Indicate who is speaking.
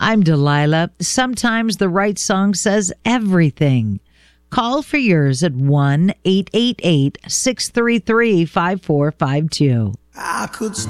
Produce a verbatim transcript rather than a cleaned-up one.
Speaker 1: I'm Delilah. Sometimes the right song says everything. Call for yours at one eight eight eight, six three three, five four five two.
Speaker 2: I could